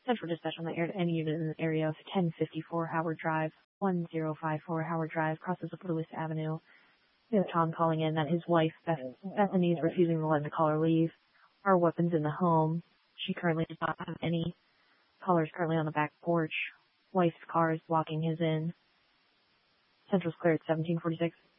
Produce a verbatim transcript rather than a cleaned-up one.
Central dispatch on the air to any unit in the area of ten fifty-four Howard Drive, one zero five four Howard Drive, crosses up Lewis Avenue. We have Tom calling in that his wife, Beth, Bethany, is refusing to let the caller leave. Our weapons in the home. She currently does not have any. Caller is currently on the back porch. Wife's car is blocking his in. Central's clear at seventeen forty-six.